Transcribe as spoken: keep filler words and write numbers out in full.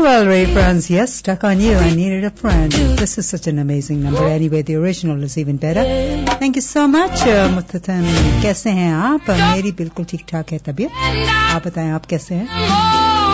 well, Ray France. Yes, Stuck on You. I needed a friend. This is such an amazing number. Anyway, the original is even better. Thank you so much, uh, मुत्ततन. कैसे हैं आप? मेरी बिल्कुल ठीक ठाक है तबीयत. आप बताएं आप कैसे हैं?